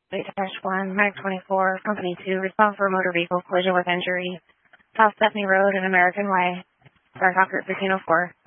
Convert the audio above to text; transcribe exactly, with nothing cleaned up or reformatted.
eight one, Mag twenty-four, Company two, respond for motor vehicle collision with injury, South Stephanie Road and American Way, Star Talk Group fifteen oh four.